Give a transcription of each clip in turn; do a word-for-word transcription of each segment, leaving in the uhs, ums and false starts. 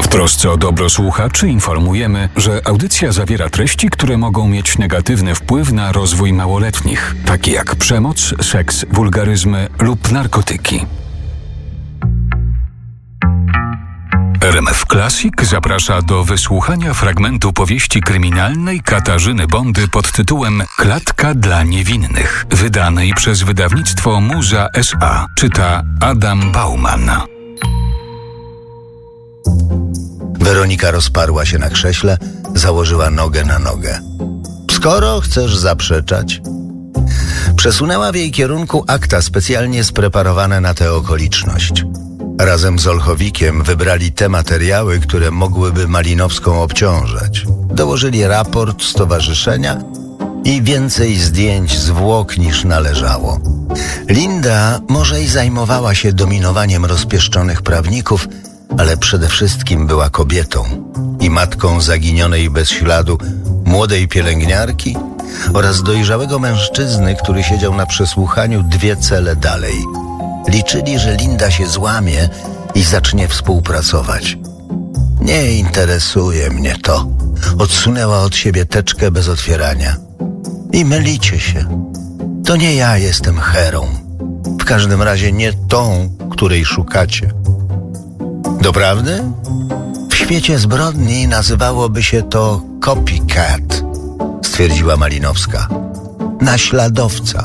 W trosce o dobro słuchaczy informujemy, że audycja zawiera treści, które mogą mieć negatywny wpływ na rozwój małoletnich, takie jak przemoc, seks, wulgaryzmy lub narkotyki. R M F Classic zaprasza do wysłuchania fragmentu powieści kryminalnej Katarzyny Bondy pod tytułem Klatka dla niewinnych, wydanej przez wydawnictwo Muza S A. Czyta Adam Bauman. Weronika rozparła się na krześle, założyła nogę na nogę. Skoro chcesz zaprzeczać? Przesunęła w jej kierunku akta specjalnie spreparowane na tę okoliczność. Razem z Olchowikiem wybrali te materiały, które mogłyby Malinowską obciążać. Dołożyli raport stowarzyszenia i więcej zdjęć zwłok niż należało. Linda może i zajmowała się dominowaniem rozpieszczonych prawników, ale przede wszystkim była kobietą i matką zaginionej bez śladu młodej pielęgniarki oraz dojrzałego mężczyzny, który siedział na przesłuchaniu dwie cele dalej. Liczyli, że Linda się złamie i zacznie współpracować. Nie interesuje mnie to. Odsunęła od siebie teczkę bez otwierania. I mylicie się. To nie ja jestem Herą. W każdym razie nie tą, której szukacie. Doprawdy? W świecie zbrodni nazywałoby się to copycat, stwierdziła Malinowska. Naśladowca.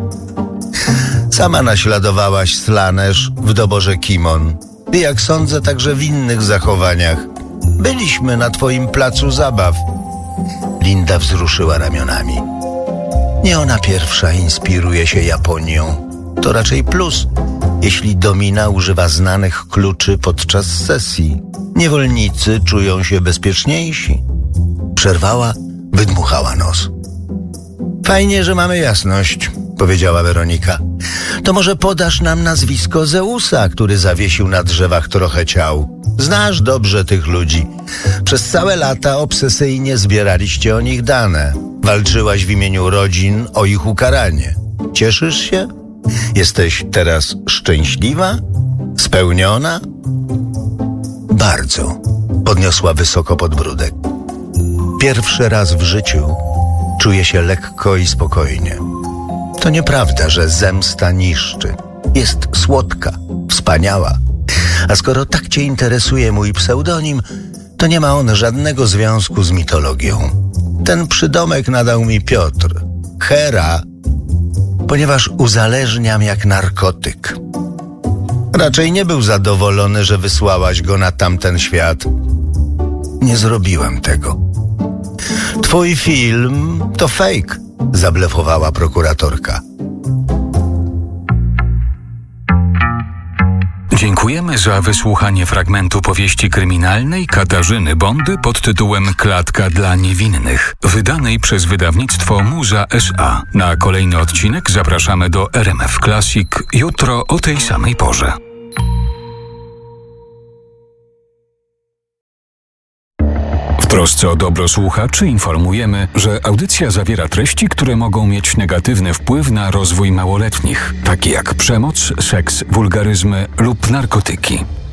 Sama naśladowałaś Slanesh w doborze kimon i jak sądzę także w innych zachowaniach. Byliśmy na twoim placu zabaw. Linda wzruszyła ramionami. Nie ona pierwsza inspiruje się Japonią. To raczej plus, jeśli domina używa znanych kluczy podczas sesji. Niewolnicy czują się bezpieczniejsi. Przerwała, wydmuchała nos. Fajnie, że mamy jasność, powiedziała Weronika. To może podasz nam nazwisko Zeusa, który zawiesił na drzewach trochę ciał. Znasz dobrze tych ludzi. Przez całe lata obsesyjnie zbieraliście o nich dane. Walczyłaś w imieniu rodzin o ich ukaranie. Cieszysz się? Jesteś teraz szczęśliwa? Spełniona? Bardzo. Podniosła wysoko podbródek. Pierwszy raz w życiu czuję się lekko i spokojnie. To nieprawda, że zemsta niszczy. Jest słodka, wspaniała. A skoro tak cię interesuje mój pseudonim, to nie ma on żadnego związku z mitologią. Ten przydomek nadał mi Piotr. Hera, ponieważ uzależniam jak narkotyk. Raczej nie był zadowolony, że wysłałaś go na tamten świat. Nie zrobiłam tego. Twój film to fake, zablefowała prokuratorka. Dziękujemy za wysłuchanie fragmentu powieści kryminalnej Katarzyny Bondy pod tytułem Klatka dla niewinnych, wydanej przez wydawnictwo Muza S A. Na kolejny odcinek zapraszamy do R M F Classic jutro o tej samej porze. W trosce o dobro słuchaczy informujemy, że audycja zawiera treści, które mogą mieć negatywny wpływ na rozwój małoletnich, takie jak przemoc, seks, wulgaryzmy lub narkotyki.